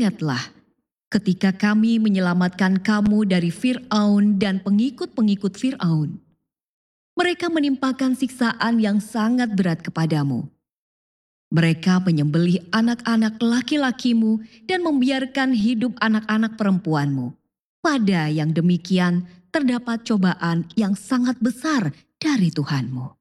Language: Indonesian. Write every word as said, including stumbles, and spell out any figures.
Ingatlah ketika kami menyelamatkan kamu dari Firaun dan pengikut-pengikut Firaun. Mereka menimpakan siksaan yang sangat berat kepadamu. Mereka menyembelih anak-anak laki-lakimu dan membiarkan hidup anak-anak perempuanmu. Pada yang demikian terdapat cobaan yang sangat besar dari Tuhanmu.